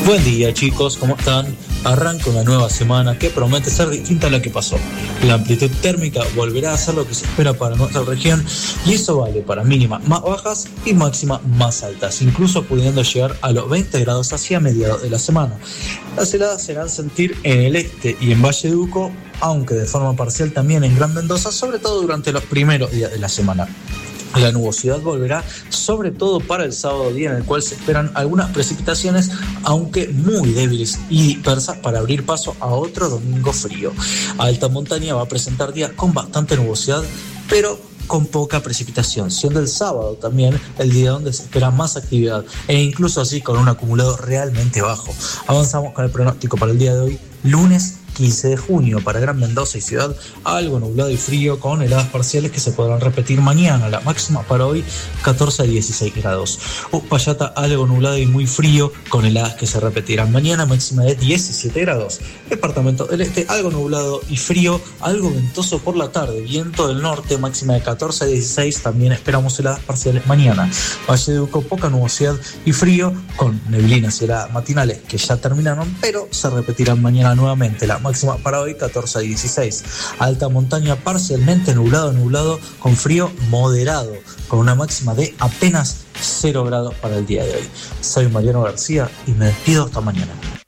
Buen día, chicos, ¿cómo están? Arranca una nueva semana que promete ser distinta a la que pasó. La amplitud térmica volverá a ser lo que se espera para nuestra región y eso vale para mínimas más bajas y máximas más altas, incluso pudiendo llegar a los 20 grados hacia mediados de la semana. Las heladas se harán sentir en el este y en Valle de Uco, aunque de forma parcial también en Gran Mendoza, sobre todo durante los primeros días de la semana. La nubosidad volverá sobre todo para el sábado, día en el cual se esperan algunas precipitaciones, aunque muy débiles y dispersas, para abrir paso a otro domingo frío. Alta montaña va a presentar días con bastante nubosidad, pero con poca precipitación, siendo el sábado también el día donde se espera más actividad e incluso así con un acumulado realmente bajo. Avanzamos con el pronóstico para el día de hoy, lunes 15 de junio, para Gran Mendoza y Ciudad, algo nublado y frío con heladas parciales que se podrán repetir mañana. La máxima para hoy 14 a 16 grados. Uspallata, algo nublado y muy frío con heladas que se repetirán mañana, máxima de 17 grados. Departamento del Este, algo nublado y frío, algo ventoso por la tarde, viento del norte, máxima de 14 a 16, también esperamos heladas parciales mañana. Valle de Uco, poca nubosidad y frío con neblinas y heladas matinales que ya terminaron, pero se repetirán mañana nuevamente. La máxima para hoy 14 a 16. Alta montaña, parcialmente nublado con frío moderado, con una máxima de apenas 0 grados para el día de hoy. Soy Mariano García y me despido hasta mañana.